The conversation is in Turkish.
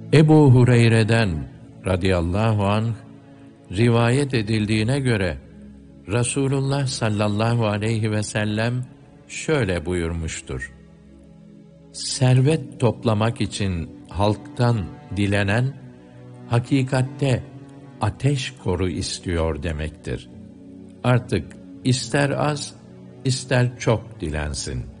Ebu Hureyre'den radıyallahu anh rivayet edildiğine göre Resulullah sallallahu aleyhi ve sellem şöyle buyurmuştur: servet toplamak için halktan dilenen, hakikatte ateş koru istiyor demektir. Artık ister az, ister çok dilensin.